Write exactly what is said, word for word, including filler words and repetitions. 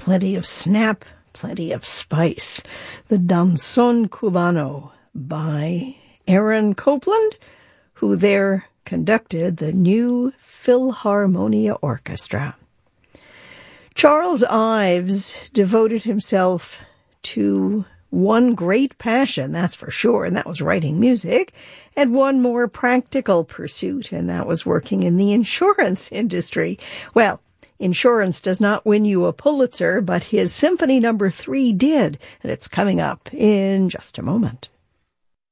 plenty of snap, plenty of spice. The Danzón Cubano by Aaron Copland, who there conducted the New Philharmonia Orchestra. Charles Ives devoted himself to one great passion, that's for sure, and that was writing music, and one more practical pursuit, and that was working in the insurance industry. Well, insurance does not win you a Pulitzer, but his Symphony Number Three did, and it's coming up in just a moment.